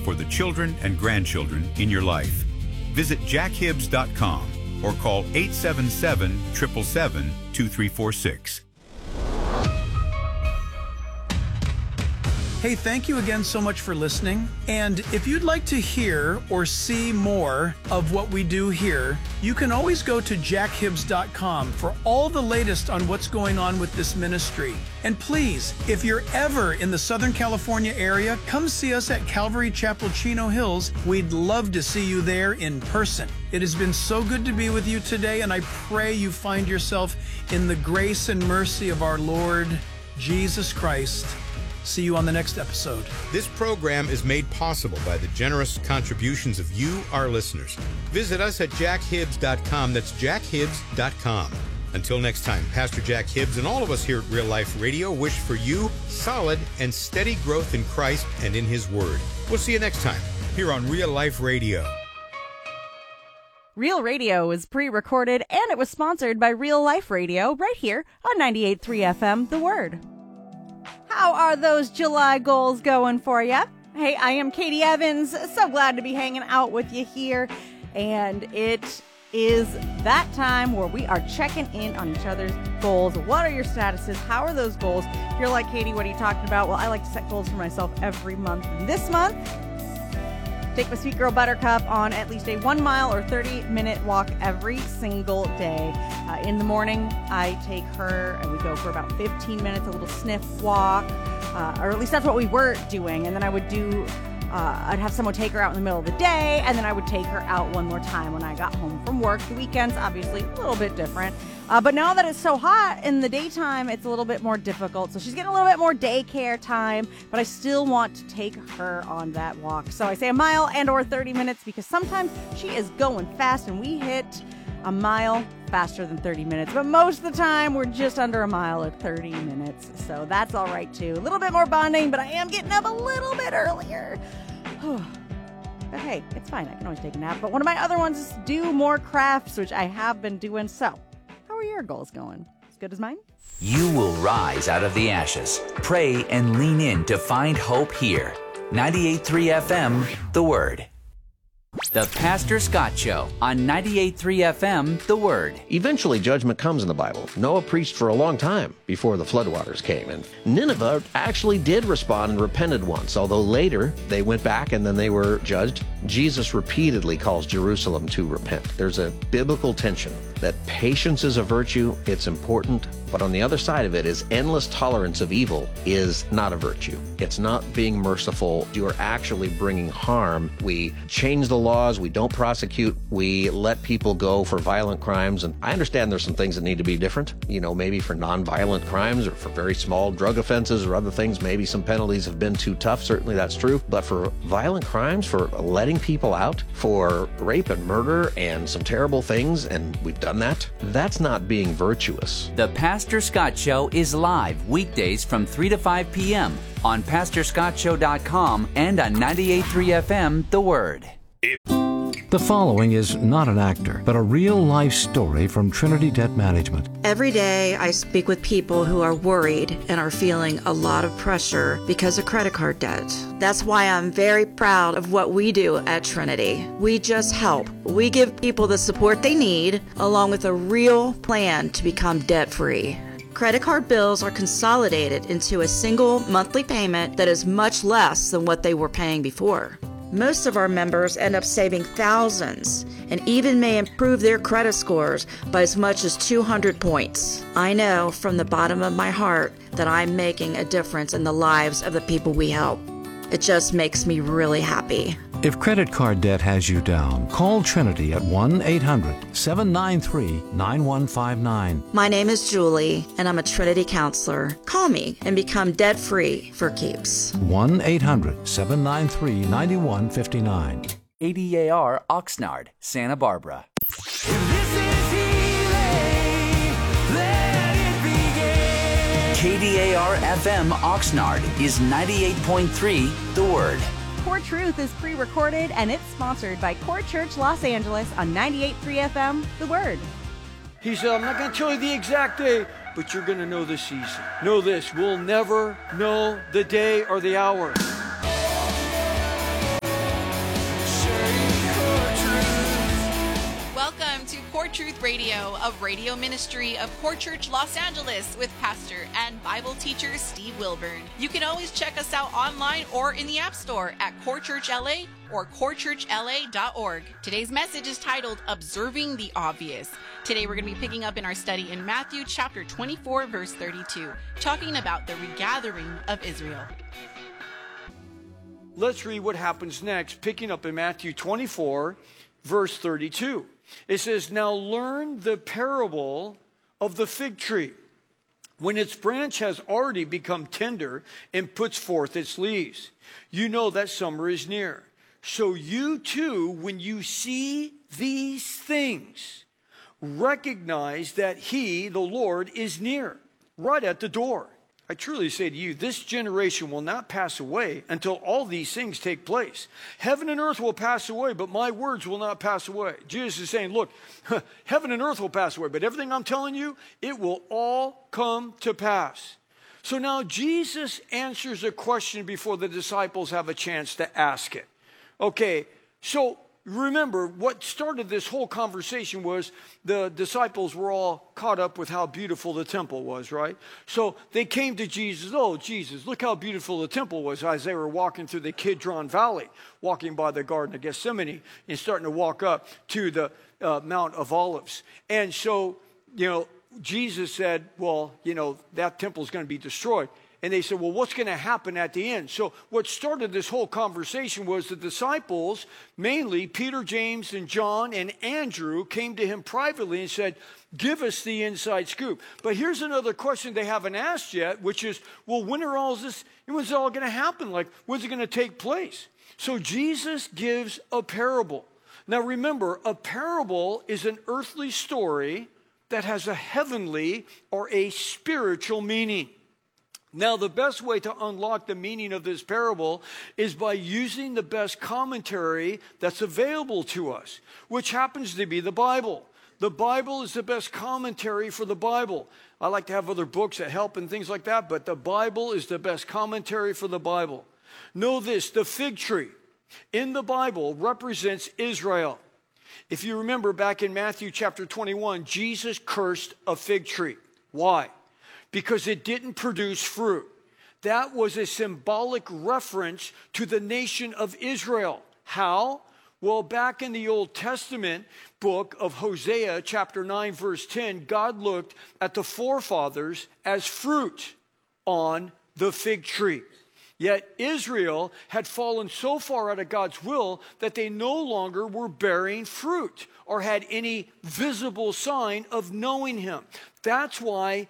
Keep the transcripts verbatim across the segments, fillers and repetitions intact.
for the children and grandchildren in your life. Visit jack hibbs dot com or call eight seven seven, seven seven seven, two three four six. Hey, thank you again so much for listening. And if you'd like to hear or see more of what we do here, you can always go to jack hibbs dot com for all the latest on what's going on with this ministry. And please, if you're ever in the Southern California area, come see us at Calvary Chapel Chino Hills. We'd love to see you there in person. It has been so good to be with you today, and I pray you find yourself in the grace and mercy of our Lord Jesus Christ. See you on the next episode. This program is made possible by the generous contributions of you, our listeners. Visit us at jack hibbs dot com. That's jack hibbs dot com. Until next time, Pastor Jack Hibbs and all of us here at Real Life Radio wish for you solid and steady growth in Christ and in His Word. We'll see you next time here on Real Life Radio. Real Radio was pre-recorded and it was sponsored by Real Life Radio right here on ninety-eight point three F M, The Word. How are those July goals going for you? Hey, I am Katie Evans. So glad to be hanging out with you here. And it is that time where we are checking in on each other's goals. What are your statuses? How are those goals? If you're like, Katie, what are you talking about? Well, I like to set goals for myself every month. And this month, take my sweet girl Buttercup on at least a one mile or thirty minute walk every single day. Uh, in the morning, I take her and we go for about fifteen minutes, a little sniff walk, uh, or at least that's what we were doing. And then I would do, uh, I'd have someone take her out in the middle of the day, and then I would take her out one more time when I got home from work. The weekends, obviously, a little bit different. Uh, but now that it's so hot in the daytime, it's a little bit more difficult. So she's getting a little bit more daycare time, but I still want to take her on that walk. So I say a mile and or thirty minutes because sometimes she is going fast and we hit a mile faster than thirty minutes. But most of the time, we're just under a mile at thirty minutes. So that's all right, too. A little bit more bonding, but I am getting up a little bit earlier. But hey, it's fine. I can always take a nap. But one of my other ones is do more crafts, which I have been doing. So how are your goals going? As good as mine? You will rise out of the ashes. Pray and lean in to find hope here. ninety-eight point three F M, The Word. The Pastor Scott Show on ninety-eight point three F M, The Word. Eventually, judgment comes in the Bible. Noah preached for a long time before the floodwaters came. And Nineveh actually did respond and repented once, although later they went back and then they were judged. Jesus repeatedly calls Jerusalem to repent. There's a biblical tension that patience is a virtue, it's important, but on the other side of it is endless tolerance of evil is not a virtue. It's not being merciful. You are actually bringing harm. We change the laws, we don't prosecute, we let people go for violent crimes, and I understand there's some things that need to be different, you know, maybe for non-violent crimes or for very small drug offenses or other things, maybe some penalties have been too tough, certainly that's true, but for violent crimes, for letting people out, for rape and murder and some terrible things, and we've done that, that's not being virtuous. The Pastor Scott Show is live weekdays from three to five p.m. on pastor scott show dot com and on ninety-eight point three F M, The Word. The following is not an actor, but a real-life story from Trinity Debt Management. Every day I speak with people who are worried and are feeling a lot of pressure because of credit card debt. That's why I'm very proud of what we do at Trinity. We just help. We give people the support they need, along with a real plan to become debt-free. Credit card bills are consolidated into a single monthly payment that is much less than what they were paying before. Most of our members end up saving thousands and even may improve their credit scores by as much as two hundred points. I know from the bottom of my heart that I'm making a difference in the lives of the people we help. It just makes me really happy. If credit card debt has you down, call Trinity at one eight hundred seven nine three nine one five nine. My name is Julie, and I'm a Trinity counselor. Call me and become debt-free for keeps. one eight hundred seven nine three nine one five nine. A D A R Oxnard, Santa Barbara. K D A R F M Oxnard is ninety-eight point three, The Word. Core Truth is pre-recorded and it's sponsored by Core Church Los Angeles on ninety-eight point three F M, The Word. He said, I'm not going to tell you the exact day, but you're going to know the season. Know this, we'll never know the day or the hour. Truth Radio, a radio ministry of Core Church Los Angeles with pastor and Bible teacher Steve Wilburn. You can always check us out online or in the App Store at Core Church L A or core church l a dot org. Today's message is titled Observing the Obvious. Today we're going to be picking up in our study in Matthew chapter twenty-four, verse thirty-two, talking about the regathering of Israel. Let's read what happens next, picking up in Matthew twenty-four, verse thirty-two. It says, "Now learn the parable of the fig tree. When its branch has already become tender and puts forth its leaves, you know that summer is near. So you too, when you see these things, recognize that he, the Lord, is near, right at the door. I truly say to you, this generation will not pass away until all these things take place. Heaven and earth will pass away, but my words will not pass away." Jesus is saying, look, heaven and earth will pass away, but everything I'm telling you, it will all come to pass. So now Jesus answers a question before the disciples have a chance to ask it. Okay, so remember, what started this whole conversation was the disciples were all caught up with how beautiful the temple was, right? So they came to Jesus. "Oh, Jesus, look how beautiful the temple was," as they were walking through the Kidron Valley, walking by the Garden of Gethsemane and starting to walk up to the uh, Mount of Olives. And so, you know, Jesus said, well, you know, that temple is going to be destroyed. And they said, well, what's going to happen at the end? So what started this whole conversation was the disciples, mainly Peter, James, and John, and Andrew, came to him privately and said, give us the inside scoop. But here's another question they haven't asked yet, which is, well, when are all this, when's it all going to happen? Like, when's it going to take place? So Jesus gives a parable. Now remember, a parable is an earthly story that has a heavenly or a spiritual meaning. Now, the best way to unlock the meaning of this parable is by using the best commentary that's available to us, which happens to be the Bible. The Bible is the best commentary for the Bible. I like to have other books that help and things like that, but the Bible is the best commentary for the Bible. Know this, the fig tree in the Bible represents Israel. If you remember back in Matthew chapter twenty-one, Jesus cursed a fig tree. Why? Because it didn't produce fruit. That was a symbolic reference to the nation of Israel. How? Well, back in the Old Testament book of Hosea, chapter nine, verse ten, God looked at the forefathers as fruit on the fig tree. Yet Israel had fallen so far out of God's will that they no longer were bearing fruit or had any visible sign of knowing him. That's why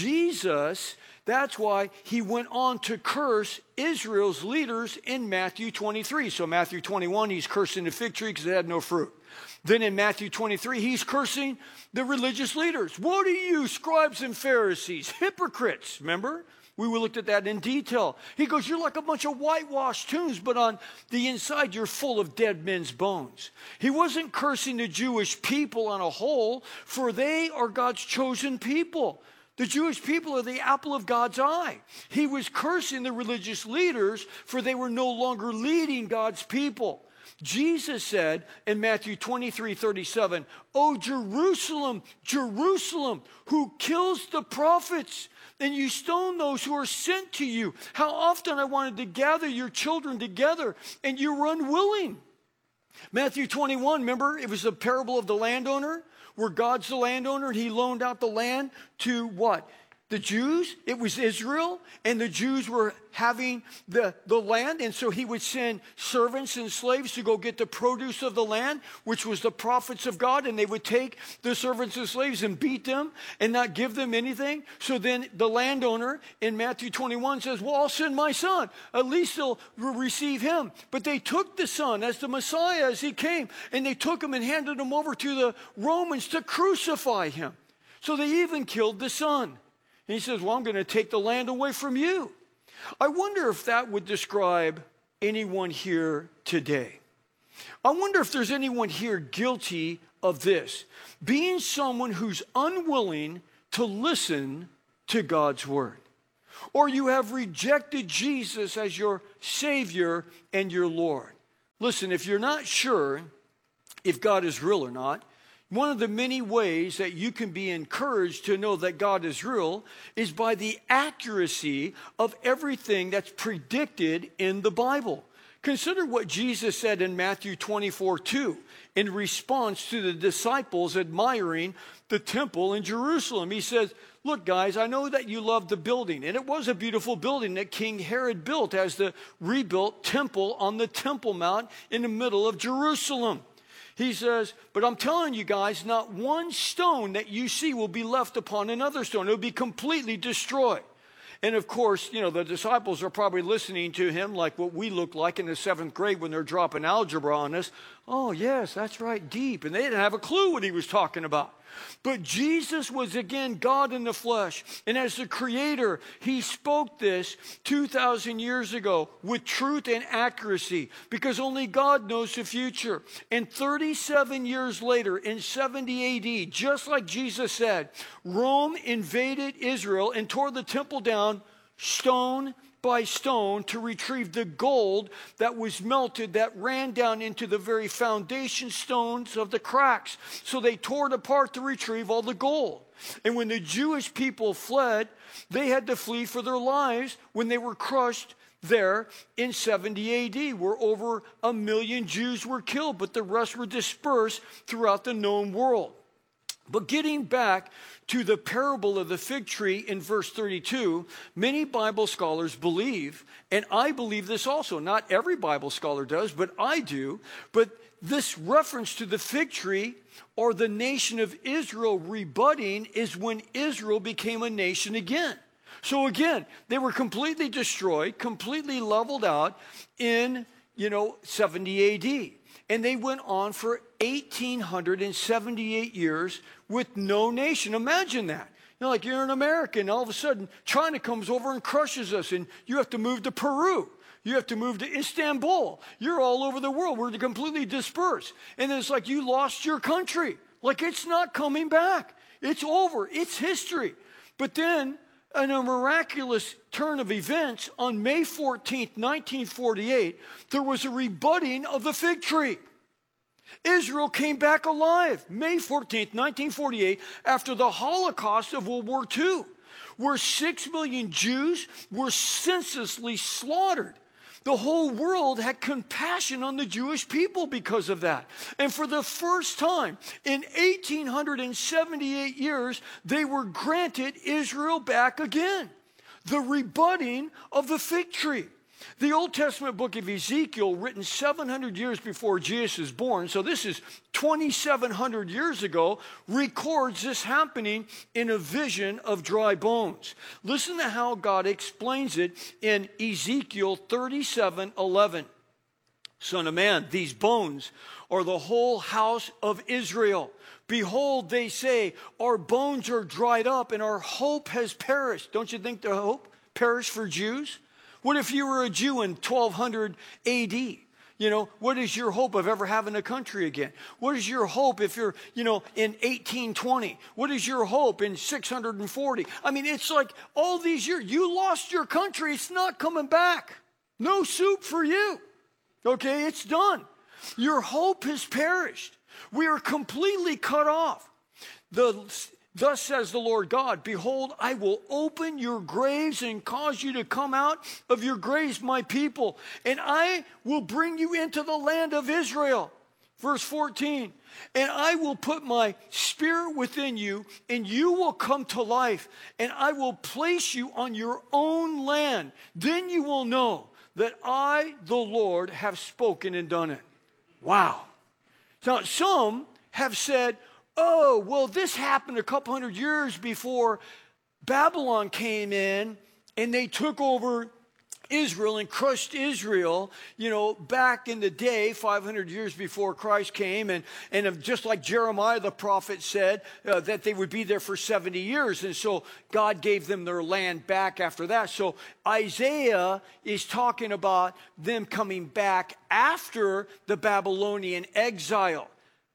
Jesus, that's why he went on to curse Israel's leaders in Matthew twenty-three. So Matthew twenty-one, he's cursing the fig tree because it had no fruit. Then in Matthew twenty-three, he's cursing the religious leaders. What are you, scribes and Pharisees, hypocrites? Remember? We looked at that in detail. He goes, you're like a bunch of whitewashed tombs, but on the inside you're full of dead men's bones. He wasn't cursing the Jewish people on a whole, for they are God's chosen people. The Jewish people are the apple of God's eye. He was cursing the religious leaders, for they were no longer leading God's people. Jesus said in Matthew twenty-three, thirty-seven, "O Jerusalem, Jerusalem, who kills the prophets, and you stone those who are sent to you. How often I wanted to gather your children together, and you were unwilling." Matthew twenty-one, remember, it was the parable of the landowner, where God's the landowner, and he loaned out the land to what? The Jews. It was Israel, and the Jews were having the, the land, and so he would send servants and slaves to go get the produce of the land, which was the prophets of God, and they would take the servants and slaves and beat them and not give them anything. So then the landowner in Matthew twenty-one says, well, I'll send my son. At least they'll receive him. But they took the son as the Messiah as he came, and they took him and handed him over to the Romans to crucify him. So they even killed the son. And he says, well, I'm going to take the land away from you. I wonder if that would describe anyone here today. I wonder if there's anyone here guilty of this, being someone who's unwilling to listen to God's word. Or you have rejected Jesus as your Savior and your Lord. Listen, if you're not sure if God is real or not, One of the many ways that you can be encouraged to know that God is real is by the accuracy of everything that's predicted in the Bible. Consider what Jesus said in Matthew twenty-four two in response to the disciples admiring the temple in Jerusalem. He says, look, guys, I know that you love the building, and it was a beautiful building that King Herod built as the rebuilt temple on the Temple Mount in the middle of Jerusalem. He says, but I'm telling you guys, not one stone that you see will be left upon another stone. It will be completely destroyed. And of course, you know, the disciples are probably listening to him like what we look like in the seventh grade when they're dropping algebra on us. Oh, yes, that's right, deep. And they didn't have a clue what he was talking about. But Jesus was again God in the flesh. And as the creator, he spoke this two thousand years ago with truth and accuracy because only God knows the future. And thirty-seven years later, in seventy A D, just like Jesus said, Rome invaded Israel and tore the temple down stone by stone to retrieve the gold that was melted, that ran down into the very foundation stones of the cracks. So they tore it apart to retrieve all the gold. And when the Jewish people fled, they had to flee for their lives when they were crushed there in seventy A D, where over a million Jews were killed, but the rest were dispersed throughout the known world. But getting back to the parable of the fig tree in verse thirty-two, many Bible scholars believe, and I believe this also, not every Bible scholar does, but I do, but this reference to the fig tree or the nation of Israel rebutting is when Israel became a nation again. So again, they were completely destroyed, completely leveled out in, you know, seventy A D. And they went on for eighteen seventy-eight years with no nation. Imagine that. You know, like you're an American, all of a sudden China comes over and crushes us, and you have to move to Peru. You have to move to Istanbul. You're all over the world. We're completely dispersed. And then it's like you lost your country. Like it's not coming back. It's over. It's history. But then, in a miraculous turn of events, on May fourteenth, nineteen forty-eight, there was a rebutting of the fig tree. Israel came back alive, May fourteenth, nineteen forty-eight, after the Holocaust of World War Two, where six million Jews were senselessly slaughtered. The whole world had compassion on the Jewish people because of that. And for the first time in eighteen seventy-eight years, they were granted Israel back again. The rebutting of the fig tree. The Old Testament book of Ezekiel, written seven hundred years before Jesus was born, so this is twenty-seven hundred years ago, records this happening in a vision of dry bones. Listen to how God explains it in Ezekiel thirty-seven eleven. Son of man, these bones are the whole house of Israel. Behold, they say, our bones are dried up and our hope has perished. Don't you think the hope perished for Jews? What if you were a Jew in twelve hundred A D? You know, what is your hope of ever having a country again? What is your hope if you're, you know, in eighteen twenty? What is your hope in six hundred forty? I mean, it's like all these years, you lost your country. It's not coming back. No soup for you. Okay, it's done. Your hope has perished. We are completely cut off. The Thus says the Lord God, behold, I will open your graves and cause you to come out of your graves, my people, and I will bring you into the land of Israel. Verse fourteen, and I will put my spirit within you, and you will come to life, and I will place you on your own land. Then you will know that I, the Lord, have spoken and done it. Wow. Now, some have said, oh, well, this happened a couple hundred years before Babylon came in and they took over Israel and crushed Israel, you know, back in the day, five hundred years before Christ came. And, and just like Jeremiah the prophet said, uh, that they would be there for seventy years. And so God gave them their land back after that. So Isaiah is talking about them coming back after the Babylonian exile.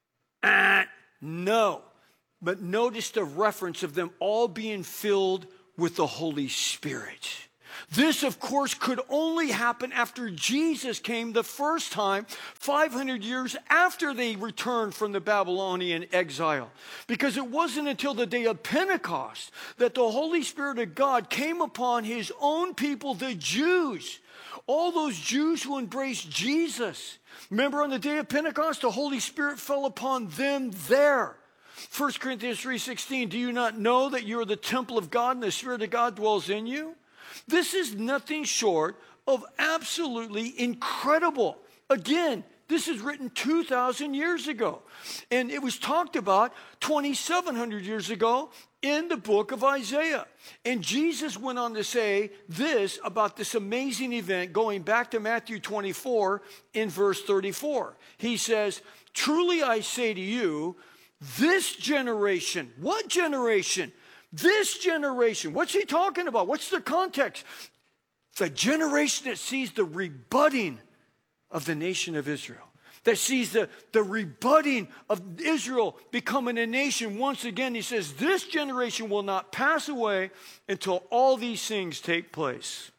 Uh, No, but notice the reference of them all being filled with the Holy Spirit. This, of course, could only happen after Jesus came the first time, five hundred years after they returned from the Babylonian exile. Because it wasn't until the day of Pentecost that the Holy Spirit of God came upon his own people, the Jews. All those Jews who embraced Jesus. Remember on the day of Pentecost, the Holy Spirit fell upon them there. First Corinthians three sixteen, do you not know that you are the temple of God and the Spirit of God dwells in you? This is nothing short of absolutely incredible. Again, this is written two thousand years ago. And it was talked about twenty-seven hundred years ago in the book of Isaiah. And Jesus went on to say this about this amazing event going back to Matthew twenty-four in verse thirty-four. He says, truly I say to you, this generation, what generation? This generation, what's he talking about? What's the context? The generation that sees the rebutting of the nation of Israel. That sees the, the rebutting of Israel becoming a nation. Once again, he says, this generation will not pass away until all these things take place.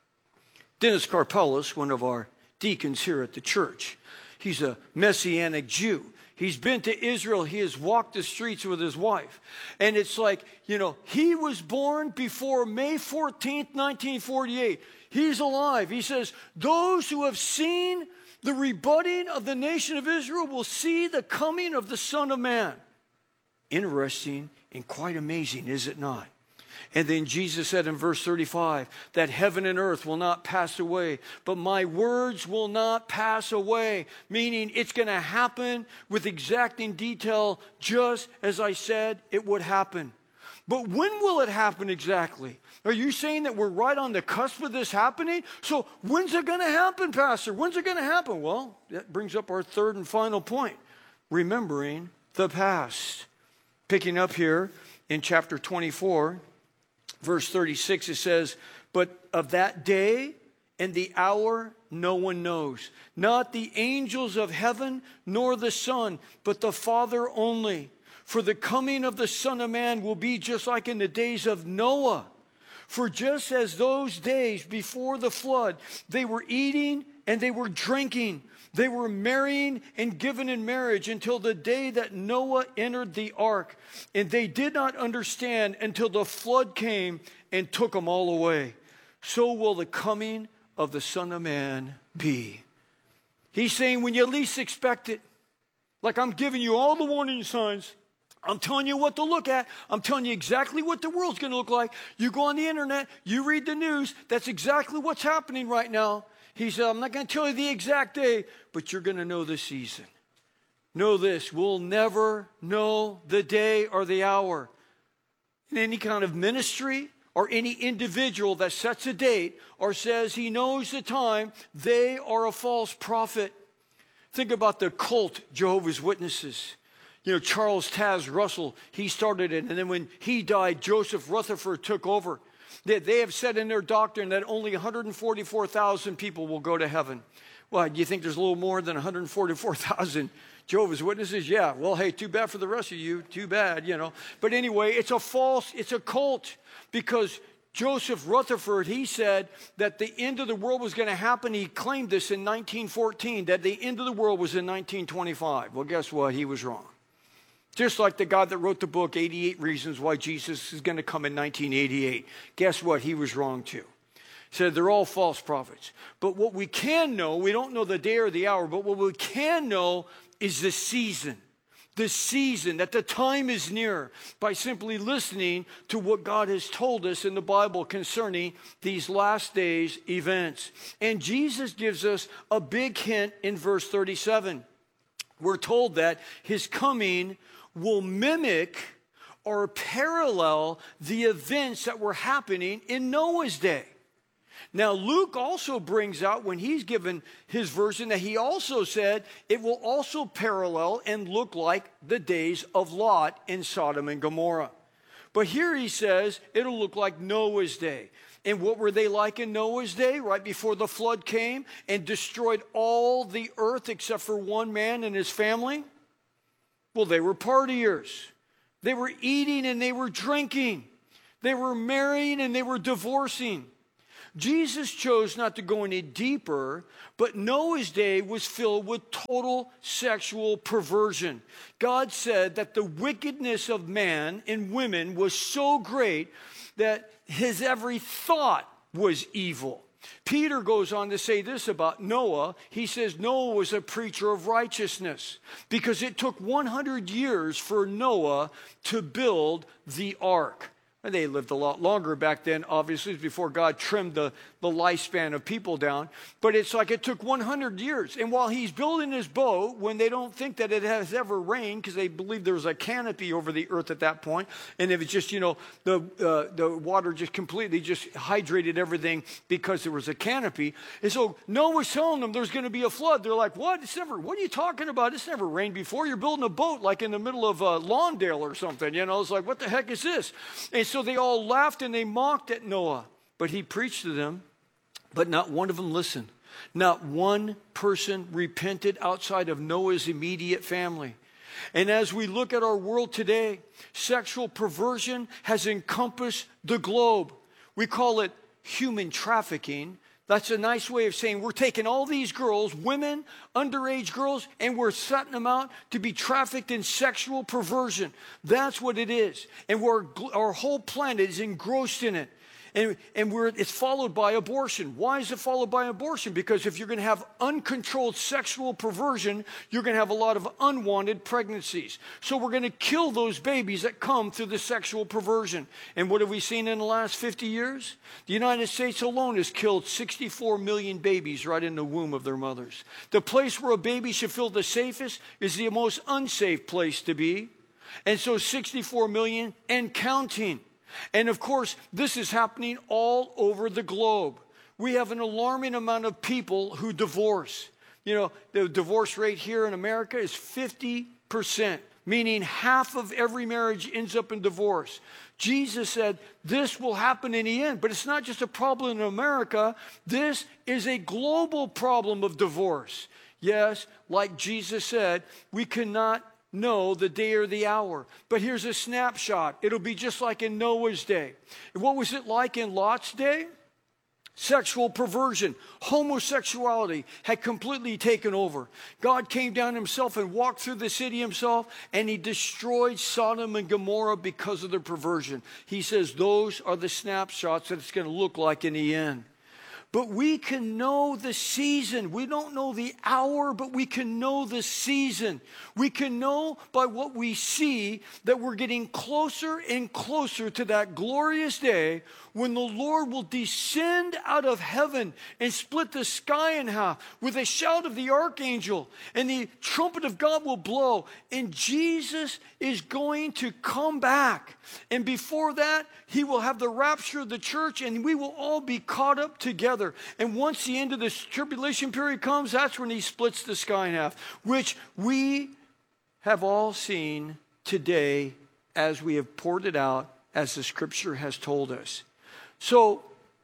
Dennis Karpelis, one of our deacons here at the church, he's a Messianic Jew. He's been to Israel. He has walked the streets with his wife. And it's like, you know, he was born before May fourteenth, nineteen forty-eight. He's alive. He says, those who have seen the rebutting of the nation of Israel will see the coming of the Son of Man. Interesting and quite amazing, is it not? And then Jesus said in verse thirty-five that heaven and earth will not pass away, but my words will not pass away. Meaning it's going to happen with exacting detail, just as I said it would happen. But when will it happen exactly? Are you saying that we're right on the cusp of this happening? So when's it going to happen, Pastor? When's it going to happen? Well, that brings up our third and final point. Remembering the past. Picking up here in chapter twenty-four. Verse thirty-six, it says, but of that day and the hour no one knows, not the angels of heaven nor the Son, but the Father only. For the coming of the Son of Man will be just like in the days of Noah. For just as those days before the flood, they were eating and they were drinking. They were marrying and given in marriage until the day that Noah entered the ark. And they did not understand until the flood came and took them all away. So will the coming of the Son of Man be. He's saying when you least expect it, like I'm giving you all the warning signs, I'm telling you what to look at. I'm telling you exactly what the world's going to look like. You go on the internet, you read the news, that's exactly what's happening right now. He said, I'm not going to tell you the exact day, but you're going to know the season. Know this, we'll never know the day or the hour. In any kind of ministry or any individual that sets a date or says he knows the time, they are a false prophet. Think about the cult Jehovah's Witnesses. You know, Charles Taz Russell, he started it, and then when he died, Joseph Rutherford took over. They, they have said in their doctrine that only one hundred forty-four thousand people will go to heaven. Well, do you think there's a little more than one hundred forty-four thousand Jehovah's Witnesses? Yeah, well, hey, too bad for the rest of you. Too bad, you know. But anyway, it's a false, it's a cult because Joseph Rutherford, he said that the end of the world was going to happen. He claimed this in nineteen fourteen, that the end of the world was in nineteen twenty-five. Well, guess what? He was wrong. Just like the guy that wrote the book, eighty-eight Reasons Why Jesus is going to Come in nineteen eighty-eight. Guess what? He was wrong too. He said they're all false prophets. But what we can know, we don't know the day or the hour, but what we can know is the season. The season, that the time is near, by simply listening to what God has told us in the Bible concerning these last days events. And Jesus gives us a big hint in verse thirty-seven. We're told that his coming will mimic or parallel the events that were happening in Noah's day. Now, Luke also brings out, when he's given his version, that he also said it will also parallel and look like the days of Lot in Sodom and Gomorrah. But here he says it'll look like Noah's day. And what were they like in Noah's day, right before the flood came and destroyed all the earth except for one man and his family? Well, they were partiers. They were eating and they were drinking. They were marrying and they were divorcing. Jesus chose not to go any deeper, but Noah's day was filled with total sexual perversion. God said that the wickedness of man and women was so great that his every thought was evil. Peter goes on to say this about Noah. He says Noah was a preacher of righteousness because it took one hundred years for Noah to build the ark. And they lived a lot longer back then, obviously, before God trimmed the, the lifespan of people down. But it's like it took one hundred years. And while he's building his boat, when they don't think that it has ever rained, because they believe there was a canopy over the earth at that point, and if it's just, you know, the, uh, the water just completely just hydrated everything because there was a canopy. And so Noah's telling them there's going to be a flood. They're like, what? It's never, what are you talking about? It's never rained before. You're building a boat like in the middle of uh, Lawndale or something. You know, it's like, what the heck is this? And so So they all laughed and they mocked at Noah. But he preached to them, but not one of them listened. Not one person repented outside of Noah's immediate family. And as we look at our world today, sexual perversion has encompassed the globe. We call it human trafficking. That's a nice way of saying we're taking all these girls, women, underage girls, and we're setting them out to be trafficked in sexual perversion. That's what it is. And we're, our whole planet is engrossed in it. And, and we're, it's followed by abortion. Why is it followed by abortion? Because if you're going to have uncontrolled sexual perversion, you're going to have a lot of unwanted pregnancies. So we're going to kill those babies that come through the sexual perversion. And what have we seen in the last fifty years? The United States alone has killed sixty-four million babies right in the womb of their mothers. The place where a baby should feel the safest is the most unsafe place to be. And so sixty-four million and counting. And of course, this is happening all over the globe. We have an alarming amount of people who divorce. You know, the divorce rate here in America is fifty percent, meaning half of every marriage ends up in divorce. Jesus said this will happen in the end, but it's not just a problem in America. This is a global problem of divorce. Yes, like Jesus said, we cannot know the day or the hour. But here's a snapshot. It'll be just like in Noah's day. And what was it like in Lot's day? Sexual perversion, homosexuality had completely taken over. God came down himself and walked through the city himself, and he destroyed Sodom and Gomorrah because of their perversion. He says those are the snapshots that it's going to look like in the end. But we can know the season. We don't know the hour, but we can know the season. We can know by what we see that we're getting closer and closer to that glorious day when the Lord will descend out of heaven and split the sky in half with a shout of the archangel, and the trumpet of God will blow, and Jesus is going to come back. And before that, he will have the rapture of the church, and we will all be caught up together. And once the end of this tribulation period comes, that's when he splits the sky in half, which we have all seen today as we have poured it out, as the scripture has told us. So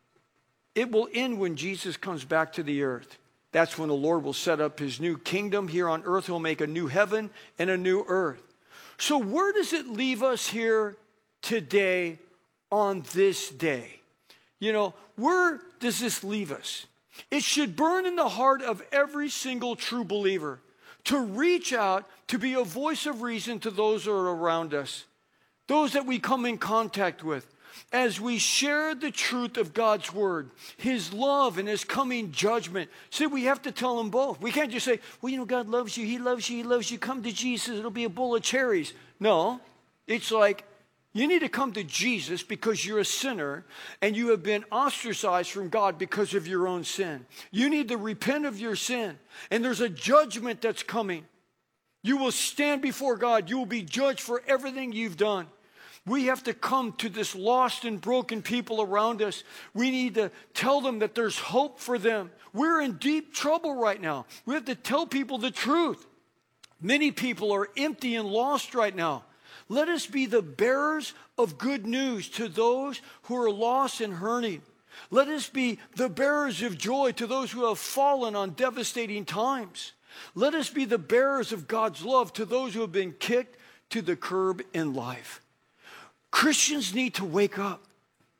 it will end when Jesus comes back to the earth. That's when the Lord will set up his new kingdom here on earth. He'll make a new heaven and a new earth. So where does it leave us here today on this day? You know, where does this leave us? It should burn in the heart of every single true believer to reach out, to be a voice of reason to those that are around us, those that we come in contact with, as we share the truth of God's word, his love and his coming judgment. See, we have to tell them both. We can't just say, well, you know, God loves you, he loves you, he loves you. Come to Jesus, it'll be a bowl of cherries. No, it's like, you need to come to Jesus because you're a sinner and you have been ostracized from God because of your own sin. You need to repent of your sin, and there's a judgment that's coming. You will stand before God. You will be judged for everything you've done. We have to come to this lost and broken people around us. We need to tell them that there's hope for them. We're in deep trouble right now. We have to tell people the truth. Many people are empty and lost right now. Let us be the bearers of good news to those who are lost and hurting. Let us be the bearers of joy to those who have fallen on devastating times. Let us be the bearers of God's love to those who have been kicked to the curb in life. Christians need to wake up.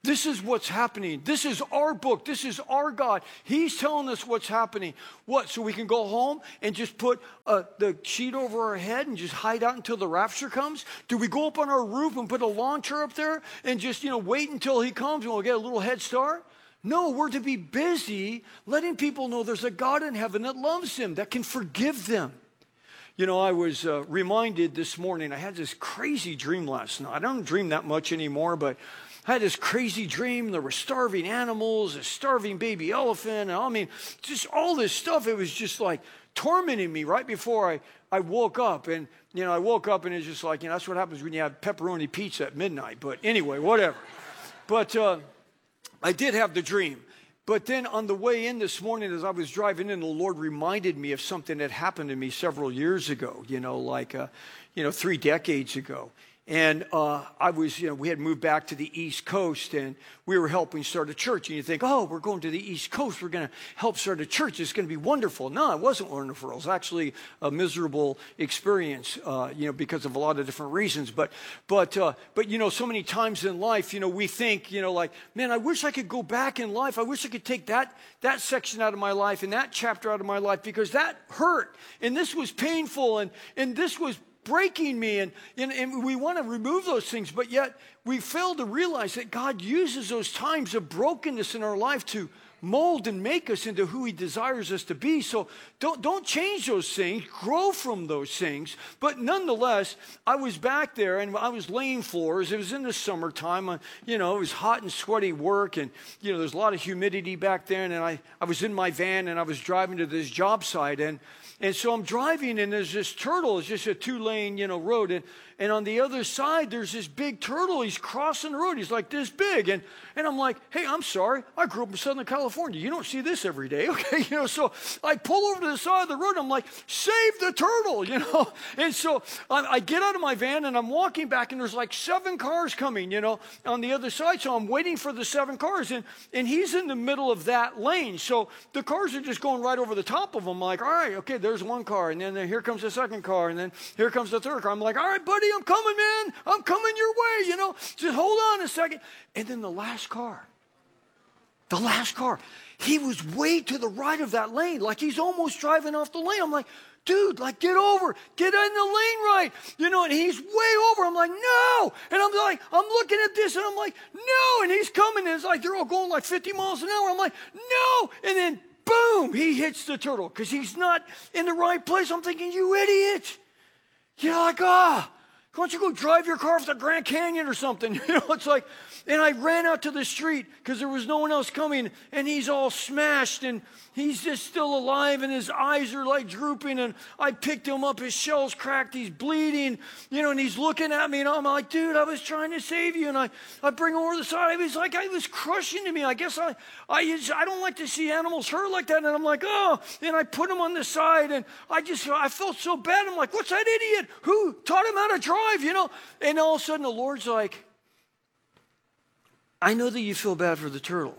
This is what's happening. This is our book. This is our God. He's telling us what's happening. What? So we can go home and just put uh, the sheet over our head and just hide out until the rapture comes? Do we go up on our roof and put a lawn chair up there and just, you know, wait until he comes and we'll get a little head start? No, we're to be busy letting people know there's a God in heaven that loves them, that can forgive them. You know, I was uh, reminded this morning, I had this crazy dream last night. I don't dream that much anymore, but I had this crazy dream. There were starving animals, a starving baby elephant. And I mean, just all this stuff. It was just like tormenting me right before I, I woke up. And, you know, I woke up and it's just like, you know, that's what happens when you have pepperoni pizza at midnight. But anyway, whatever. But uh, I did have the dream. But then on the way in this morning, as I was driving in, the Lord reminded me of something that happened to me several years ago, you know, like, uh, you know, three decades ago. And uh, I was, you know, we had moved back to the East Coast and we were helping start a church. And you think, oh, we're going to the East Coast. We're going to help start a church. It's going to be wonderful. No, it wasn't wonderful. It was actually a miserable experience, uh, you know, because of a lot of different reasons. But, but, uh, but, you know, so many times in life, you know, we think, you know, like, man, I wish I could go back in life. I wish I could take that, that section out of my life and that chapter out of my life because that hurt. And this was painful. And, and this was breaking me, and, and, and we want to remove those things, but yet we fail to realize that God uses those times of brokenness in our life to mold and make us into who he desires us to be. So don't, don't change those things, grow from those things. But nonetheless, I was back there and I was laying floors. It was in the summertime. Uh, you know, it was hot and sweaty work and, you know, there's a lot of humidity back there. And I, I was in my van and I was driving to this job site and And so I'm driving, and there's this turtle. It's just a two-lane, you know, road. And, and on the other side, there's this big turtle. He's crossing the road. He's like this big. And, and I'm like, hey, I'm sorry. I grew up in Southern California. You don't see this every day, okay? You know, so I pull over to the side of the road. I'm like, save the turtle, you know? And so I, I get out of my van, and I'm walking back, and there's like seven cars coming, you know, on the other side. So I'm waiting for the seven cars, and, and he's in the middle of that lane. So the cars are just going right over the top of him. I'm like, all right, okay, there's There's one car, and then here comes the second car, and then here comes the third car. I'm like, all right, buddy, I'm coming, man. I'm coming your way, you know. Just hold on a second. And then the last car, the last car, he was way to the right of that lane, like he's almost driving off the lane. I'm like, dude, like, get over, get in the lane right, you know, and he's way over. I'm like, no, and I'm like, I'm looking at this, and I'm like, no, and he's coming, and it's like they're all going like fifty miles an hour. I'm like, no, and then boom, he hits the turtle because he's not in the right place. I'm thinking, you idiot. You're like, ah, oh, why don't you go drive your car off the Grand Canyon or something? You know, it's like, and I ran out to the street because there was no one else coming, and he's all smashed, and he's just still alive, and his eyes are like drooping, and I picked him up, his shell's cracked, he's bleeding, you know, and he's looking at me, and I'm like, dude, I was trying to save you, and I, I bring him over the side. It was like, I was crushing to me. I guess I, I, I don't like to see animals hurt like that, and I'm like, oh, and I put him on the side, and I just, I felt so bad. I'm like, what's that idiot? Who taught him how to drive, you know? And all of a sudden, the Lord's like, I know that you feel bad for the turtle,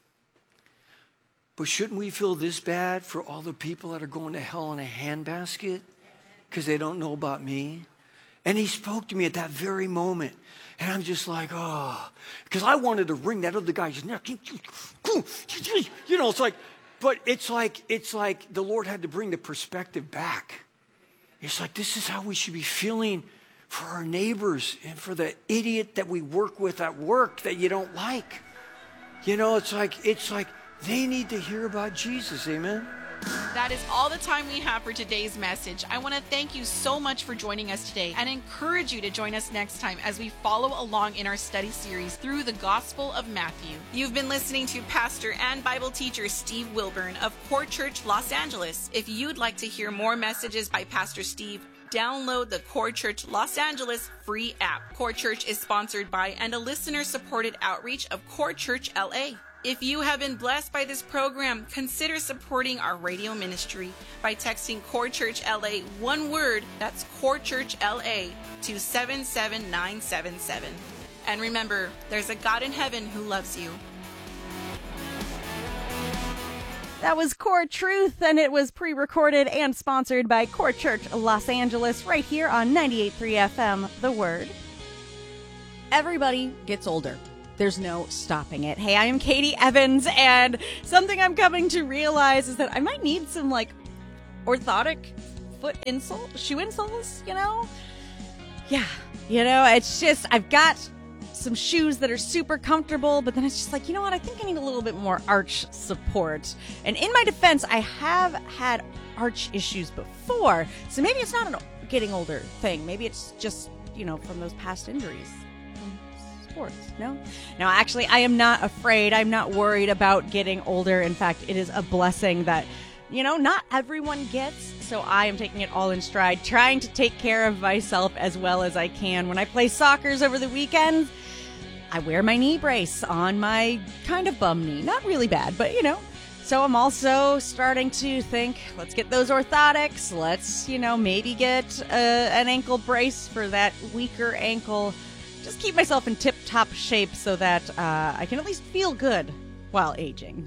but shouldn't we feel this bad for all the people that are going to hell in a handbasket because they don't know about me? And he spoke to me at that very moment. And I'm just like, oh, because I wanted to wring that other guy's neck. You know, it's like, but it's like, it's like the Lord had to bring the perspective back. It's like, this is how we should be feeling for our neighbors and for the idiot that we work with at work that you don't like. You know, it's like, it's like they need to hear about Jesus. Amen. That is all the time we have for today's message. I want to thank you so much for joining us today and encourage you to join us next time as we follow along in our study series through the Gospel of Matthew. You've been listening to Pastor and Bible teacher Steve Wilburn of Core Church Los Angeles. If you'd like to hear more messages by Pastor Steve, download the Core Church Los Angeles free app. Core Church is sponsored by and a listener-supported outreach of Core Church L A. If you have been blessed by this program, consider supporting our radio ministry by texting Core Church L A, one word, that's Core Church L A, to seven seven nine seven seven. And remember, there's a God in heaven who loves you. That was Core Truth, and it was pre-recorded and sponsored by Core Church Los Angeles right here on ninety-eight point three F M, The Word. Everybody gets older. There's no stopping it. Hey, I am Katie Evans, and something I'm coming to realize is that I might need some, like, orthotic foot insole, shoe insoles, you know? Yeah, you know, it's just, I've got some shoes that are super comfortable, but then it's just like, you know what, I think I need a little bit more arch support. And in my defense, I have had arch issues before, so maybe it's not a getting older thing. Maybe it's just, you know, from those past injuries from sports. No? No, actually, I am not afraid. I'm not worried about getting older. In fact, it is a blessing that, you know, not everyone gets, so I am taking it all in stride, trying to take care of myself as well as I can. When I play Sockers over the weekends, I wear my knee brace on my kind of bum knee. Not really bad, but, you know. So I'm also starting to think, let's get those orthotics. Let's, you know, maybe get uh, an ankle brace for that weaker ankle. Just keep myself in tip-top shape so that uh, I can at least feel good while aging.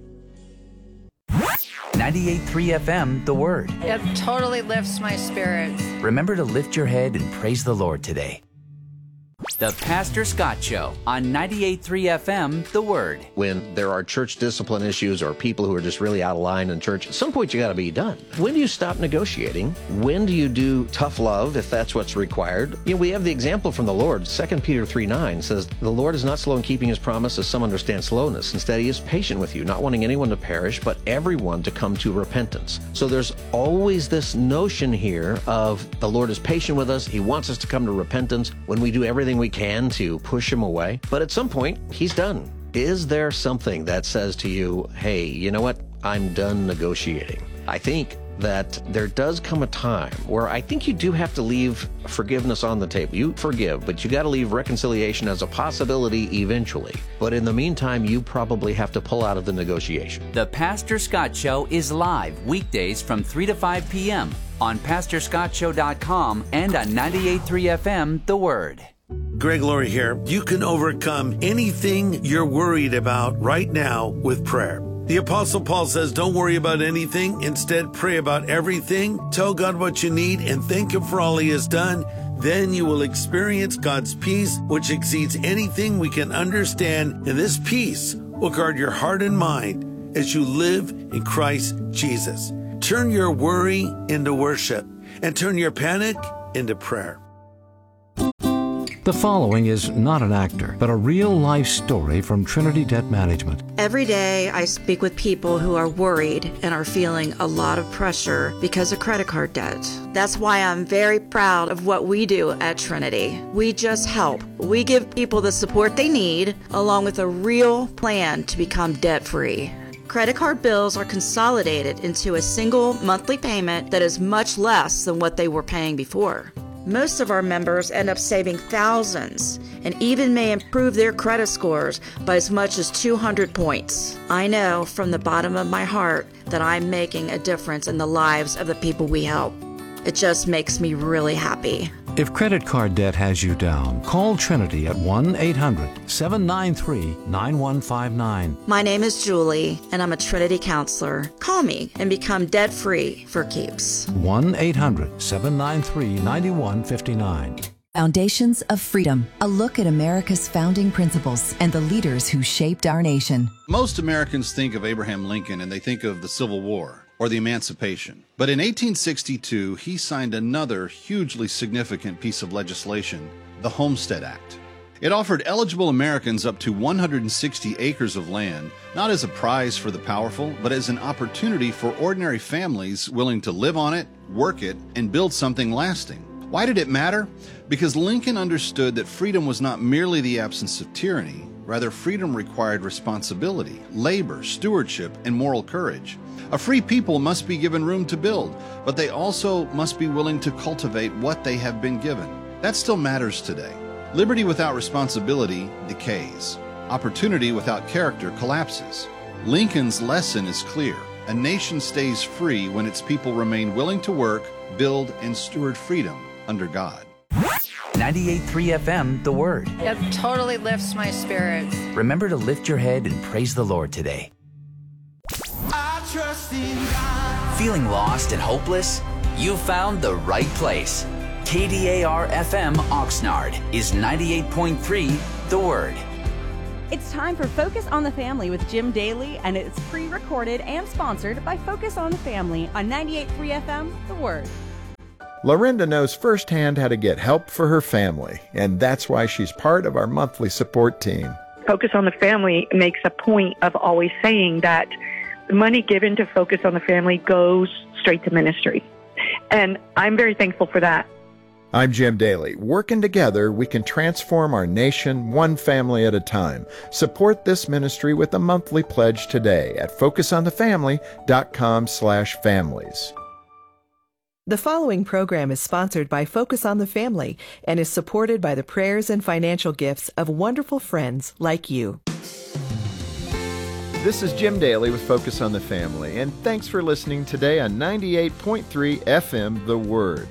ninety-eight point three F M, The Word. It totally lifts my spirits. Remember to lift your head and praise the Lord today. The Pastor Scott Show on ninety-eight point three F M, The Word. When there are church discipline issues or people who are just really out of line in church, at some point you got to be done. When do you stop negotiating? When do you do tough love if that's what's required? You know, we have the example from the Lord. Second Peter three nine says, "The Lord is not slow in keeping his promise, as some understand slowness. Instead, he is patient with you, not wanting anyone to perish, but everyone to come to repentance." So there's always this notion here of the Lord is patient with us. He wants us to come to repentance when we do everything we can to push him away. But at some point, he's done. Is there something that says to you, hey, you know what? I'm done negotiating. I think that there does come a time where I think you do have to leave forgiveness on the table. You forgive, but you got to leave reconciliation as a possibility eventually. But in the meantime, you probably have to pull out of the negotiation. The Pastor Scott Show is live weekdays from three to five p.m. on pastor scott show dot com and on ninety-eight point three F M, The Word. Greg Laurie here. You can overcome anything you're worried about right now with prayer. The Apostle Paul says, don't worry about anything. Instead, pray about everything. Tell God what you need and thank him for all he has done. Then you will experience God's peace, which exceeds anything we can understand. And this peace will guard your heart and mind as you live in Christ Jesus. Turn your worry into worship and turn your panic into prayer. The following is not an actor, but a real-life story from Trinity Debt Management. Every day I speak with people who are worried and are feeling a lot of pressure because of credit card debt. That's why I'm very proud of what we do at Trinity. We just help. We give people the support they need, along with a real plan to become debt-free. Credit card bills are consolidated into a single monthly payment that is much less than what they were paying before. Most of our members end up saving thousands and even may improve their credit scores by as much as two hundred points. I know from the bottom of my heart that I'm making a difference in the lives of the people we help. It just makes me really happy. If credit card debt has you down, call Trinity at one eight hundred seven nine three nine one five nine. My name is Julie, and I'm a Trinity counselor. Call me and become debt-free for keeps. one eight hundred seven nine three nine one five nine. Foundations of Freedom, a look at America's founding principles and the leaders who shaped our nation. Most Americans think of Abraham Lincoln and they think of the Civil War or the Emancipation. But in eighteen sixty-two, he signed another hugely significant piece of legislation, the Homestead Act. It offered eligible Americans up to one hundred sixty acres of land, not as a prize for the powerful, but as an opportunity for ordinary families willing to live on it, work it, and build something lasting. Why did it matter? Because Lincoln understood that freedom was not merely the absence of tyranny. Rather, freedom required responsibility, labor, stewardship, and moral courage. A free people must be given room to build, but they also must be willing to cultivate what they have been given. That still matters today. Liberty without responsibility decays. Opportunity without character collapses. Lincoln's lesson is clear. A nation stays free when its people remain willing to work, build, and steward freedom under God. ninety-eight point three F M, The Word. It totally lifts my spirits. Remember to lift your head and praise the Lord today. I trust in God. Feeling lost and hopeless? You found the right place. K D A R F M Oxnard is ninety-eight point three The Word. It's time for Focus on the Family with Jim Daly, and it's pre-recorded and sponsored by Focus on the Family on ninety-eight point three F M, The Word. Lorinda knows firsthand how to get help for her family, and that's why she's part of our monthly support team. Focus on the Family makes a point of always saying that the money given to Focus on the Family goes straight to ministry. And I'm very thankful for that. I'm Jim Daly. Working together, we can transform our nation one family at a time. Support this ministry with a monthly pledge today at focus on the family dot com slash families. The following program is sponsored by Focus on the Family and is supported by the prayers and financial gifts of wonderful friends like you. This is Jim Daly with Focus on the Family, and thanks for listening today on ninety-eight point three F M, The Word.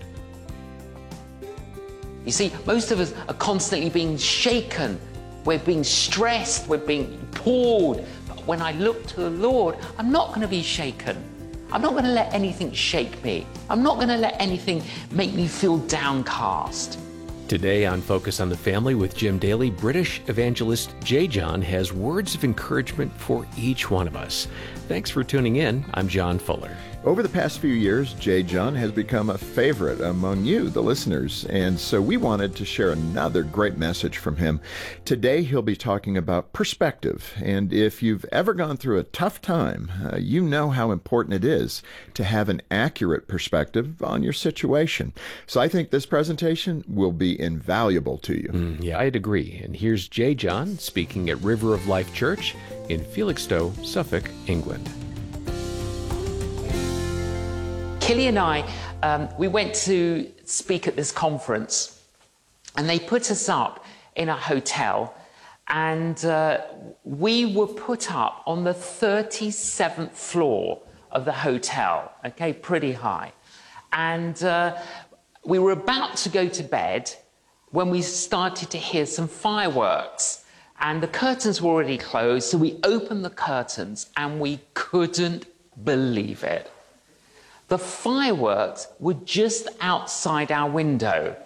You see, most of us are constantly being shaken. We're being stressed. We're being pulled. But when I look to the Lord, I'm not going to be shaken. I'm not going to let anything shake me. I'm not going to let anything make me feel downcast. Today on Focus on the Family with Jim Daly, British evangelist J. John has words of encouragement for each one of us. Thanks for tuning in. I'm John Fuller. Over the past few years, J. John has become a favorite among you, the listeners, and so we wanted to share another great message from him. Today, he'll be talking about perspective, and if you've ever gone through a tough time, uh, you know how important it is to have an accurate perspective on your situation. So I think this presentation will be invaluable to you. Mm, yeah, I'd agree. And here's J. John speaking at River of Life Church in Felixstowe, Suffolk, England. Killy and I, um, we went to speak at this conference, and they put us up in a hotel, and uh, we were put up on the thirty-seventh floor of the hotel, okay, pretty high. And uh, we were about to go to bed when we started to hear some fireworks, and the curtains were already closed, so we opened the curtains, and we couldn't believe it. The fireworks were just outside our window.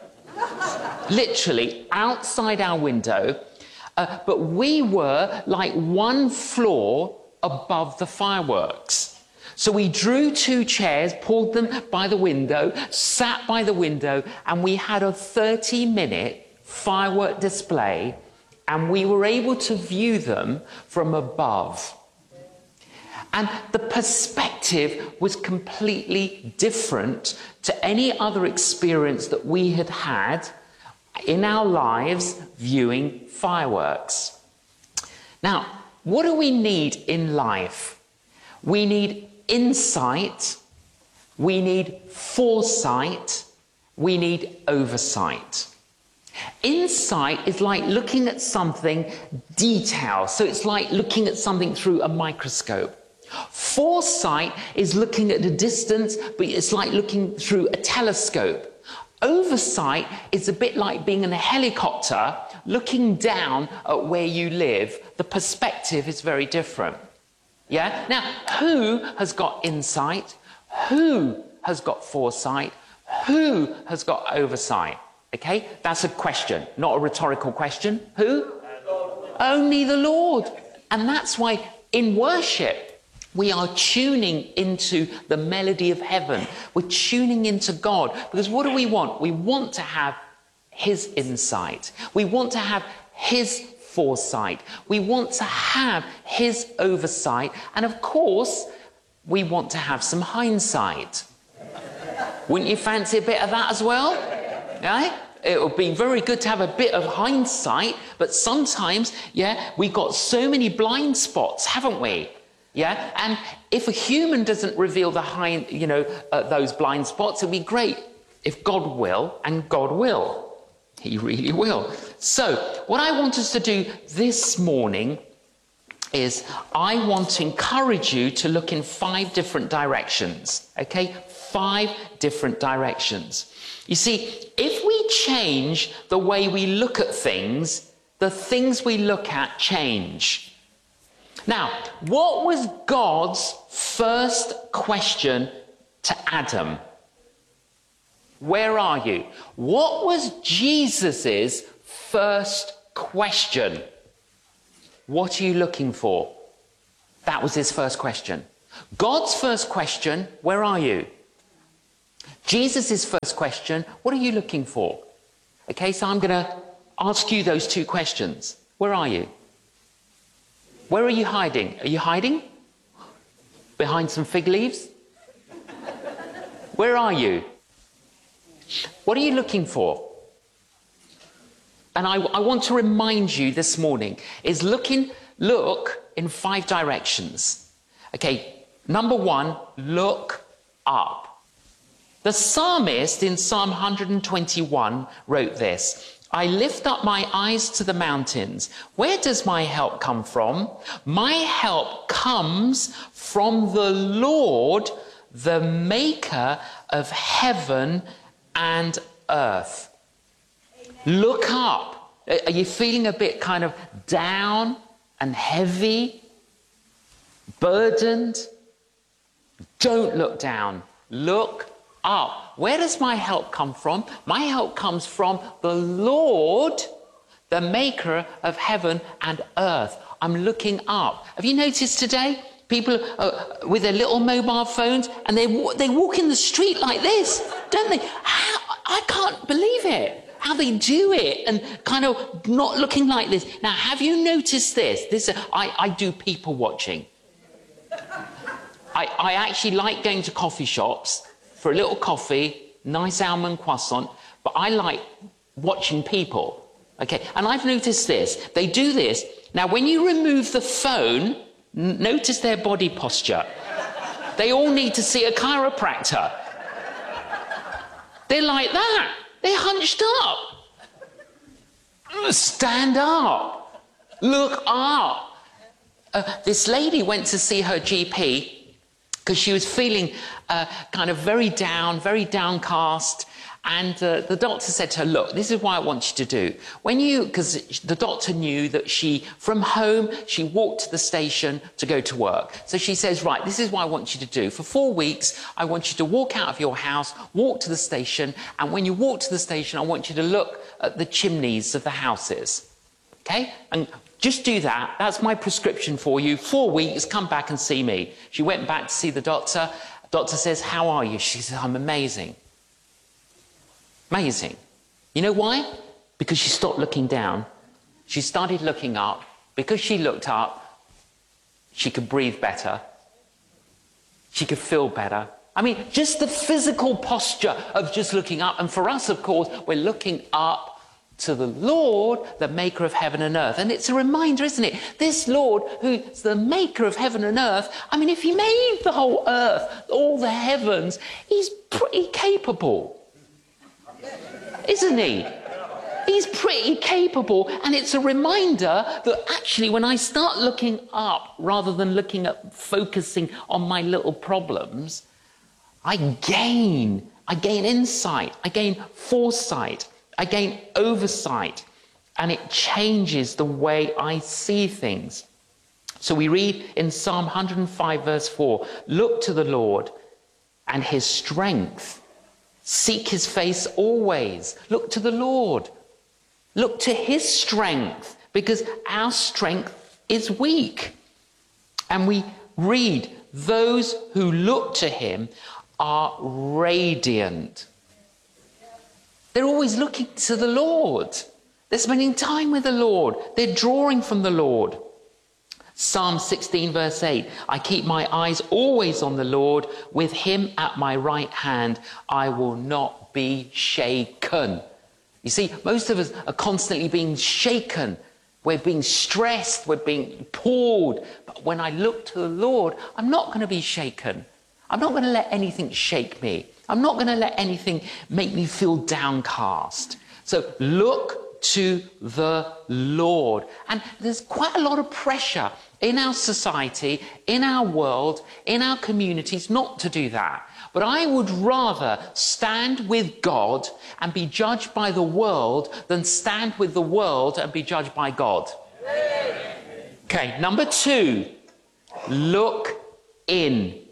Literally outside our window. Uh, but we were like one floor above the fireworks. So we drew two chairs, pulled them by the window, sat by the window, and we had a thirty minute firework display, and we were able to view them from above. And the perspective was completely different to any other experience that we had had in our lives viewing fireworks. Now, what do we need in life? We need insight, we need foresight, we need oversight. Insight is like looking at something detailed, so it's like looking at something through a microscope. Foresight is looking at a distance, but it's like looking through a telescope. Oversight is a bit like being in a helicopter, looking down at where you live. The perspective is very different. Yeah? Now, who has got insight? Who has got foresight? Who has got oversight? Okay? That's a question, not a rhetorical question. Who? Only the Lord. And that's why in worship, we are tuning into the melody of heaven. We're tuning into God. Because what do we want? We want to have His insight. We want to have His foresight. We want to have His oversight. And of course, we want to have some hindsight. Wouldn't you fancy a bit of that as well? Right? It would be very good to have a bit of hindsight. But sometimes, yeah, we've got so many blind spots, haven't we? Yeah, and if a human doesn't reveal the high, you know, uh, those blind spots, it'd be great if God will, and God will. He really will. So, what I want us to do this morning is I want to encourage you to look in five different directions, okay? Five different directions. You see, if we change the way we look at things, the things we look at change. Now, what was God's first question to Adam? Where are you? What was Jesus's first question? What are you looking for? That was his first question. God's first question, where are you? Jesus' first question, what are you looking for? Okay, so I'm going to ask you those two questions. Where are you? Where are you hiding? Are you hiding? Behind some fig leaves? Where are you? What are you looking for? And I, I want to remind you this morning, is looking, look in five directions. Okay, number one, look up. The psalmist in Psalm one hundred twenty-one wrote this: I lift up my eyes to the mountains. Where does my help come from? My help comes from the Lord, the maker of heaven and earth. Look up. Are you feeling a bit kind of down and heavy, burdened? Don't look down. Look up. Where does my help come from? My help comes from the Lord, the maker of heaven and earth. I'm looking up. Have you noticed today? People uh, with their little mobile phones, and they, they walk in the street like this, don't they? How, I can't believe it. How they do it, and kind of not looking like this. Now, have you noticed this? This I, I do people watching. I, I actually like going to coffee shops for a little coffee, nice almond croissant, but I like watching people. Okay, and I've noticed this. They do this. Now, when you remove the phone, n- notice their body posture. They all need to see a chiropractor. They're like that. They're hunched up. Stand up. Look up. Uh, this lady went to see her G P because she was feeling uh, kind of very down, very downcast. And uh, the doctor said to her, look, this is what I want you to do. When you, because the doctor knew that she, from home, she walked to the station to go to work. So she says, right, this is what I want you to do. For four weeks, I want you to walk out of your house, walk to the station. And when you walk to the station, I want you to look at the chimneys of the houses. Okay? And just do that. That's my prescription for you. Four weeks, come back and see me. She went back to see the doctor. The doctor says, how are you? She says, I'm amazing. Amazing. You know why? Because she stopped looking down. She started looking up. Because she looked up, she could breathe better. She could feel better. I mean, just the physical posture of just looking up. And for us, of course, we're looking up to the Lord, the maker of heaven and earth. And it's a reminder, isn't it? This Lord, who's the maker of heaven and earth, I mean, if he made the whole earth, all the heavens, he's pretty capable. Isn't he? He's pretty capable, and it's a reminder that actually when I start looking up rather than looking at focusing on my little problems, I gain, I gain insight, I gain foresight, I gain oversight, and it changes the way I see things. So we read in Psalm one hundred five verse four, look to the Lord and his strength. Seek his face always. Look to the Lord. Look to his strength, because our strength is weak. And we read, those who look to him are radiant. They're always looking to the Lord. They're spending time with the Lord. They're drawing from the Lord. Psalm sixteen verse eight, I keep my eyes always on the Lord. With him at my right hand, I will not be shaken. You see, most of us are constantly being shaken. We're being stressed. We're being pulled. But when I look to the Lord, I'm not going to be shaken. I'm not going to let anything shake me. I'm not going to let anything make me feel downcast. So look to the Lord. And there's quite a lot of pressure in our society, in our world, in our communities not to do that. But I would rather stand with God and be judged by the world than stand with the world and be judged by God. Okay, number two, look in.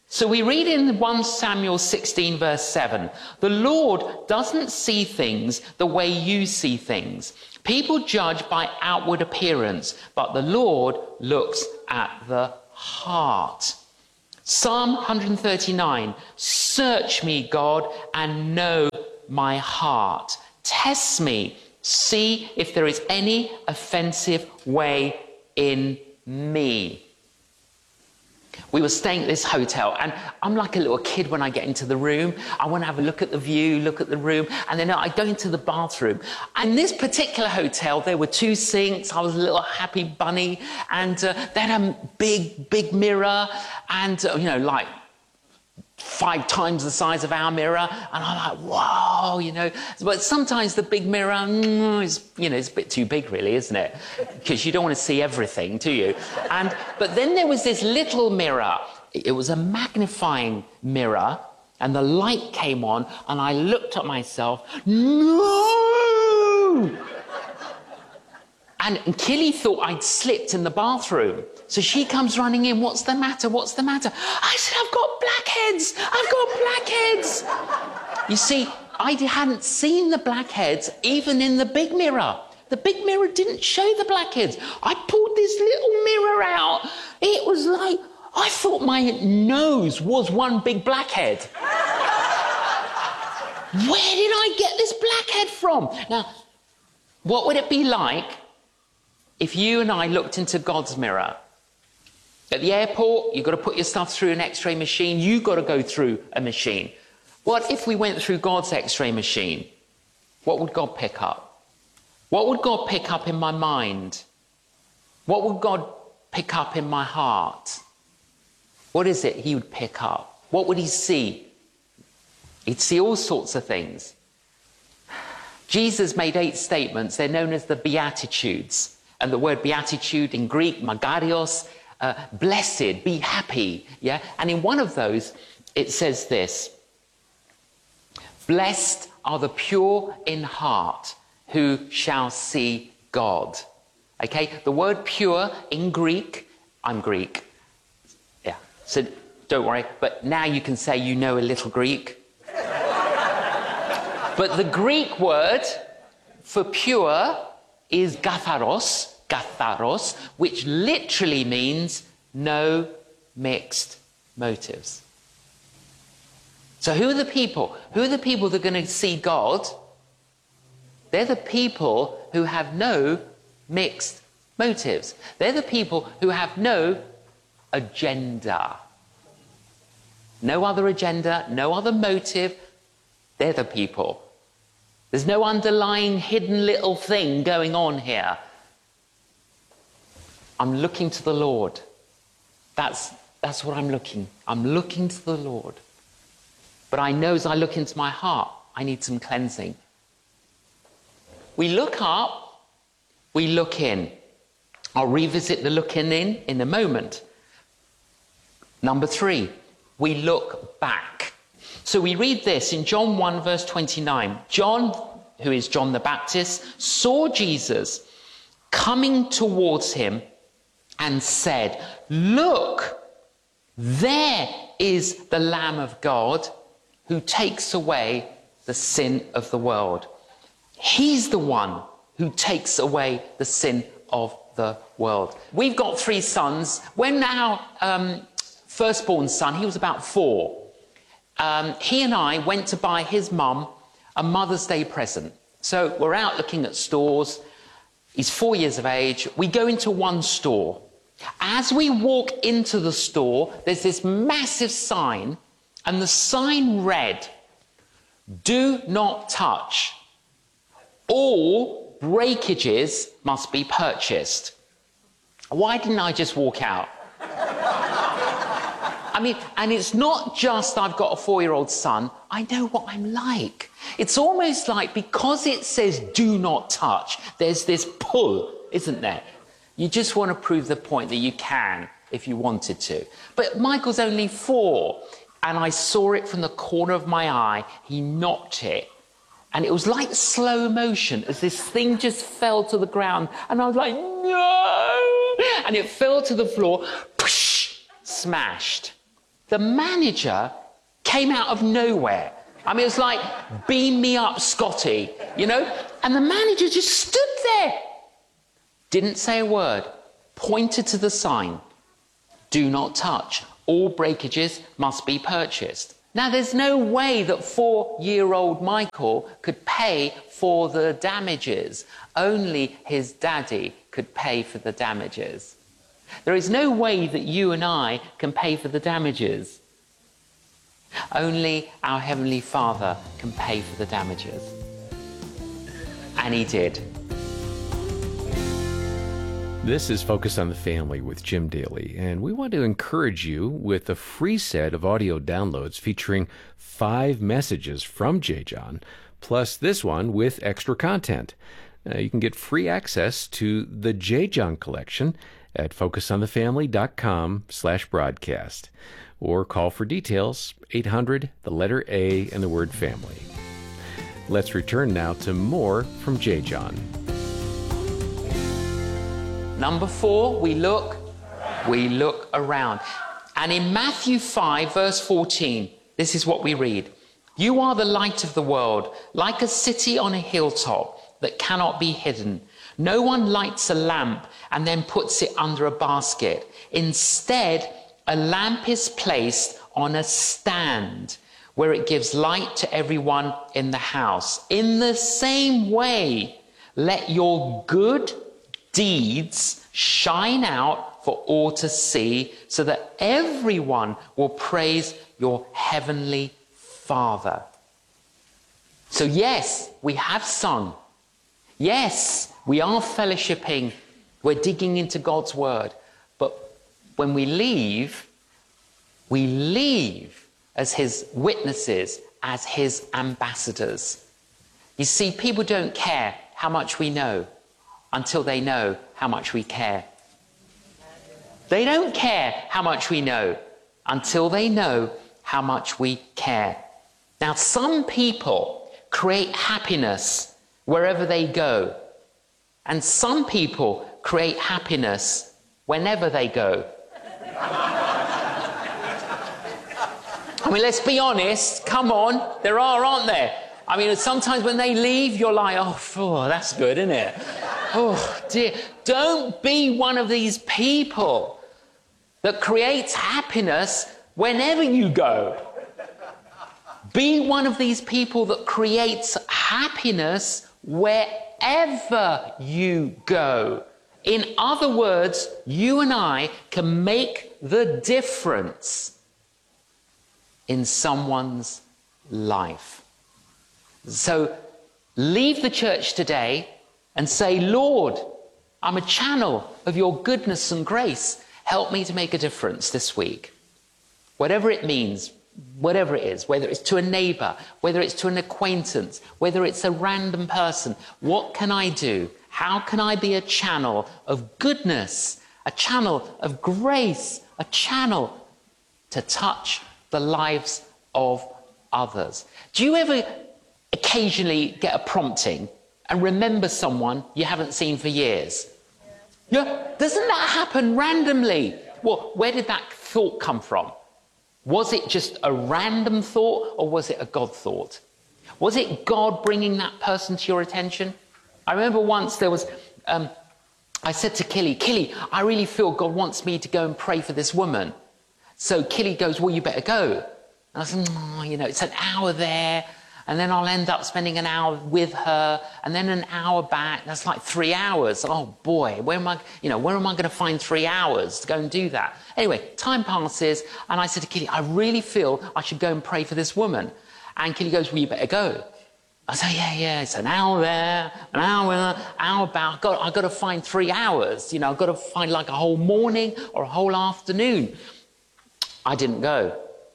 So we read in First Samuel sixteen verse seven, the Lord doesn't see things the way you see things. People judge by outward appearance, but the Lord looks at the heart. Psalm one thirty-nine, search me, God, and know my heart. Test me, see if there is any offensive way in me. We were staying at this hotel, and I'm like a little kid when I get into the room. I want to have a look at the view, look at the room, and then I go into the bathroom. And this particular hotel, there were two sinks. I was a little happy bunny, and uh, they had a big, big mirror, and, uh, you know, like five times the size of our mirror. And I'm like, wow, you know. But sometimes the big mirror mm, is, you know, it's a bit too big, really, isn't it? Because you don't want to see everything, do you? And but then there was this little mirror. It was a magnifying mirror, and the light came on, and I looked at myself. No! And, and Killy thought I'd slipped in the bathroom. So she comes running in. What's the matter? What's the matter? I said, I've got blackheads. I've got blackheads. You see, I hadn't seen the blackheads even in the big mirror. The big mirror didn't show the blackheads. I pulled this little mirror out. It was like, I thought my nose was one big blackhead. Where did I get this blackhead from? Now, what would it be like if you and I looked into God's mirror? At the airport, you've got to put your stuff through an X-ray machine. You've got to go through a machine. What if we went through God's X-ray machine? What would God pick up? What would God pick up in my mind? What would God pick up in my heart? What is it he would pick up? What would he see? He'd see all sorts of things. Jesus made eight statements. They're known as the Beatitudes. And the word beatitude in Greek, magarios, uh, blessed, be happy. Yeah. And in one of those, it says this: blessed are the pure in heart, who shall see God. Okay. The word pure in Greek, I'm Greek. Yeah. So don't worry. But now you can say you know a little Greek. But the Greek word for pure is katharos, katharos, which literally means no mixed motives. So who are the people? Who are the people that are going to see God? They're the people who have no mixed motives. They're the people who have no agenda. No other agenda, no other motive. They're the people. There's no underlying hidden little thing going on here. I'm looking to the Lord. That's, that's what I'm looking. I'm looking to the Lord. But I know as I look into my heart, I need some cleansing. We look up, we look in. I'll revisit the looking in in a moment. Number three, we look back. So we read this in John one, verse twenty-nine. John, who is John the Baptist, saw Jesus coming towards him and said, look, there is the Lamb of God who takes away the sin of the world. He's the one who takes away the sin of the world. We've got three sons. When our um, firstborn son, he was about four. Um, he and I went to buy his mum a Mother's Day present. So we're out looking at stores. He's four years of age. We go into one store. As we walk into the store, there's this massive sign, and the sign read, do not touch. All breakages must be purchased. Why didn't I just walk out? I mean, and it's not just I've got a four-year-old son. I know what I'm like. It's almost like because it says do not touch, there's this pull, isn't there? You just want to prove the point that you can if you wanted to. But Michael's only four, and I saw it from the corner of my eye. He knocked it. And it was like slow motion as this thing just fell to the ground. And I was like, no! And it fell to the floor, push, smashed. The manager came out of nowhere. I mean, it was like, beam me up, Scotty, you know? And the manager just stood there. Didn't say a word. Pointed to the sign. Do not touch. All breakages must be purchased. Now, there's no way that four-year-old Michael could pay for the damages. Only his daddy could pay for the damages. There is no way that you and I can pay for the damages. Only our Heavenly Father can pay for the damages. And he did. This is Focus on the Family with Jim Daly, and we want to encourage you with a free set of audio downloads featuring five messages from J. John, plus this one with extra content. Uh, you can get free access to the J. John collection at focusonthefamily.com slash broadcast, or call for details, eight hundred, the letter A, and the word family. Let's return now to more from J. John. Number four, we look, we look around. And in Matthew five, verse fourteen, this is what we read. You are the light of the world, like a city on a hilltop that cannot be hidden. No one lights a lamp and then puts it under a basket. Instead, a lamp is placed on a stand where it gives light to everyone in the house. In the same way, let your good deeds shine out for all to see, so that everyone will praise your heavenly Father. So yes, we have sung. Yes, we are fellowshipping. We're digging into God's word. But when we leave, we leave as his witnesses, as his ambassadors. You see, people don't care how much we know until they know how much we care. They don't care how much we know until they know how much we care. Now, some people create happiness wherever they go, and some people create happiness whenever they go. I mean, let's be honest. Come on, there are, aren't there? I mean, sometimes when they leave, you're like, oh, oh that's good, isn't it? Oh, dear. Don't be one of these people that creates happiness whenever you go. Be one of these people that creates happiness wherever you go. In other words, you and I can make the difference in someone's life. So leave the church today and say, Lord, I'm a channel of your goodness and grace. Help me to make a difference this week. Whatever it means, whatever it is, whether it's to a neighbor, whether it's to an acquaintance, whether it's a random person, what can I do? How can I be a channel of goodness, a channel of grace, a channel to touch the lives of others? Do you ever occasionally get a prompting and remember someone you haven't seen for years? Yeah, doesn't that happen randomly? Well, where did that thought come from? Was it just a random thought, or was it a God thought? Was it God bringing that person to your attention? I remember once there was, um, I said to Killy, Killy, I really feel God wants me to go and pray for this woman. So Killy goes, well, you better go. And I said, oh, you know, it's an hour there, and then I'll end up spending an hour with her, and then an hour back. That's like three hours. Oh boy, where am I, you know, where am I going to find three hours to go and do that? Anyway, time passes, and I said to Killy, I really feel I should go and pray for this woman. And Killy goes, well, you better go. I say, yeah, yeah, it's an hour there, an hour, an hour back. I've got, I've got to find three hours. You know, I've got to find like a whole morning or a whole afternoon. I didn't go.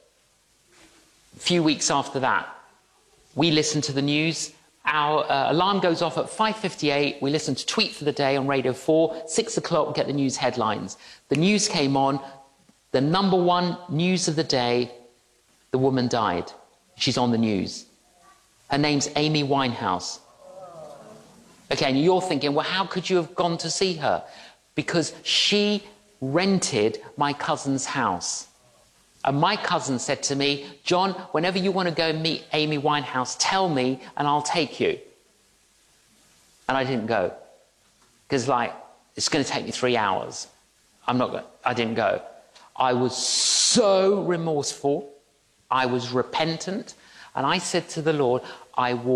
A few weeks after that, we listened to the news. Our uh, alarm goes off at five fifty-eight. We listen to Tweet for the Day on Radio four. Six o'clock, we get the news headlines. The news came on. The number one news of the day, the woman died. She's on the news. Her name's Amy Winehouse. Okay, and you're thinking, well, how could you have gone to see her? Because she rented my cousin's house. And my cousin said to me, John, whenever you want to go and meet Amy Winehouse, tell me and I'll take you. And I didn't go. Because, like, it's going to take me three hours. I'm not going I didn't go. I was so remorseful. I was repentant. And I said to the Lord, I will